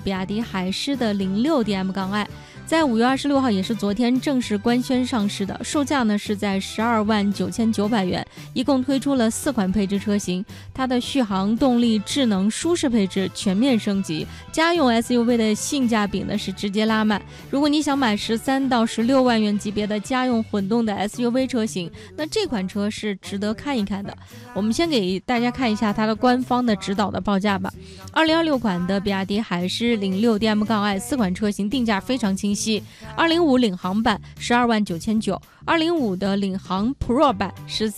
比亚迪海狮的06DM-i，在5月26号，也是昨天正式官宣上市的，售价呢是在129900元，一共推出了4款配置车型。它的续航、动力、智能、舒适配置全面升级，家用 SUV 的性价比呢是直接拉满。如果你想买13到16万元级别的家用混动的 SUV 车型，那这款车是值得看一看的。我们先给大家看一下它的官方的指导的报价吧。2026款的比亚迪海狮06DM-i 4款车型定价非常清晰，205领航版129900，205的领航 Pro 版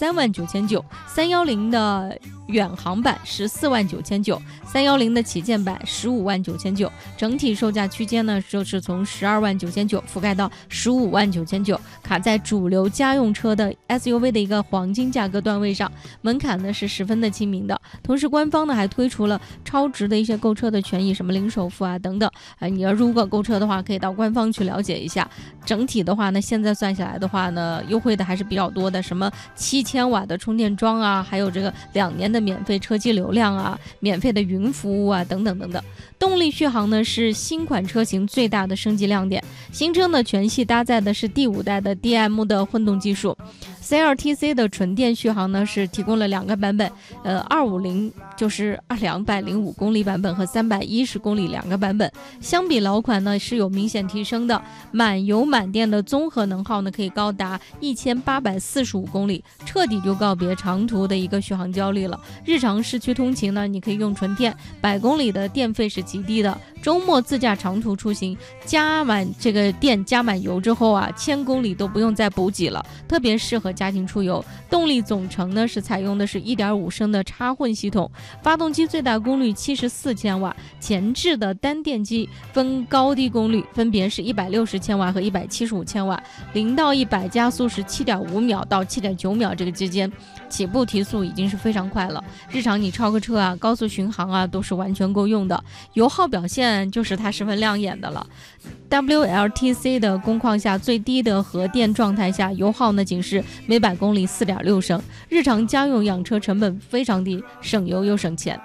139900，310的远航版149900，310的旗舰版159900，整体售价区间呢就是从129900覆盖到159900，卡在主流家用车的 SUV 的一个黄金价格段位上，门槛呢是十分的亲民的。同时官方呢还推出了超值的一些购车的权益，什么零首付啊等等，你要如果购车的话可以到官方去了解一下。整体的话呢，现在算下来的话呢，优惠的还是比较多的，什么7000瓦的充电桩啊，还有这个2年的免费车机流量啊，免费的云服务啊，等等等等。动力续航呢是新款车型最大的升级亮点，新车呢全系搭载的是第5代的 DM 的混动技术。CLTC 的纯电续航呢是提供了2个版本，250就是205公里版本和310公里2个版本，相比老款呢是有明显提升的。满油满电的综合能耗呢可以高达1845公里，彻底就告别长途的一个续航焦虑了。日常市区通勤呢你可以用纯电，100公里的电费是极低的。周末自驾长途出行，加满这个电加满油之后啊，1000公里都不用再补给了，特别适合家庭出游。动力总成呢是采用的是 1.5 升的插混系统，发动机最大功率74千瓦，前置的单电机分高低功率，分别是160千瓦和175千瓦，0到100加速是 7.5 秒到 7.9 秒这个之间，起步提速已经是非常快了。日常你超个车啊，高速巡航啊都是完全够用的。油耗表现就是它十分亮眼的了。WLTC 的工况下最低的核电状态下，油耗呢仅是每100公里 4.6 升，日常家用养车成本非常低，省油又省钱。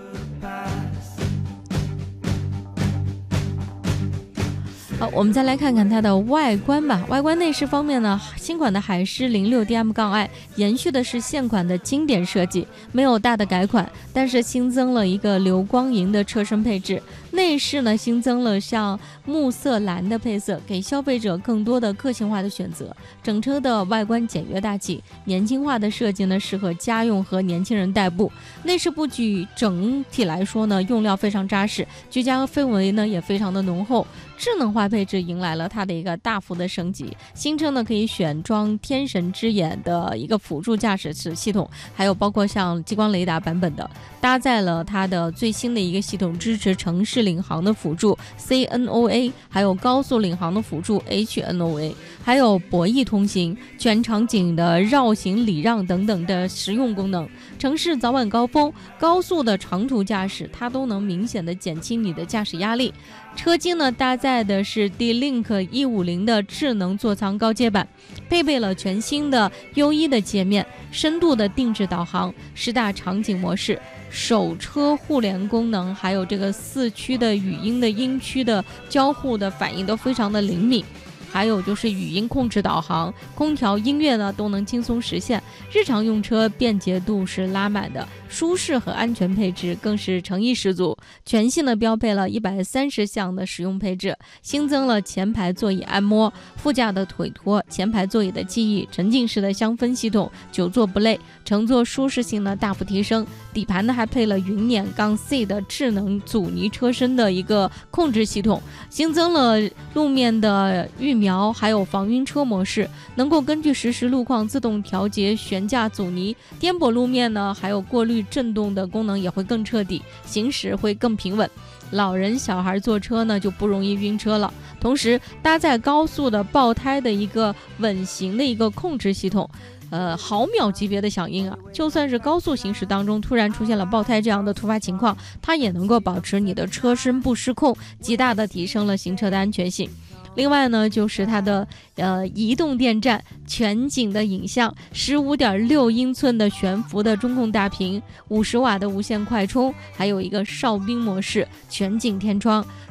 好，我们再来看看它的外观吧。外观内饰方面呢，新款的海狮06DM-i 延续的是现款的经典设计，没有大的改款，但是新增了一个流光银的车身配置。内饰呢新增了像木色蓝的配色，给消费者更多的个性化的选择。整车的外观简约大气，年轻化的设计呢适合家用和年轻人代步。内饰布局整体来说呢用料非常扎实，居家氛围呢也非常的浓厚。智能化配置迎来了它的一个大幅的升级，新车呢可以选装天神之眼的一个辅助驾驶系统，还有包括像激光雷达版本的，搭载了它的最新的一个系统，支持城市领航的辅助 CNOA， 还有高速领航的辅助 HNOA， 还有博弈通行、全场景的绕行礼让等等的实用功能。城市早晚高峰、高速的长途驾驶，它都能明显的减轻你的驾驶压力。车机呢搭载的是 D-Link 150的智能座舱高阶版，配备了全新的 U1 的界面，深度的定制导航，10大场景模式，手车互联功能，还有这个4驱的语音的音区的交互的反应都非常的灵敏。还有就是语音控制导航，空调、音乐呢都能轻松实现。日常用车便捷度是拉满的，舒适和安全配置更是诚意十足。全系呢标配了130项的实用配置，新增了前排座椅按摩、副驾的腿托、前排座椅的记忆、沉浸式的香氛系统，久坐不累，乘坐舒适性呢大幅提升。底盘呢还配了云辇杠 C 的智能阻尼车身的一个控制系统，新增了路面的预瞄，还有防晕车模式，能够根据实时路况自动调节悬架阻尼。颠簸路面呢还有过滤震动的功能也会更彻底，行驶会更平稳。老人小孩坐车呢就不容易晕车了。同时搭载高速的爆胎的一个稳行的一个控制系统，毫秒级别的响应啊，就算是高速行驶当中突然出现了爆胎这样的突发情况，它也能够保持你的车身不失控，极大的提升了行车的安全性。另外呢，就是它的移动电站、全景的影像、15.6英寸的悬浮的中控大屏、50瓦的无线快充，还有一个哨兵模式、全景天窗。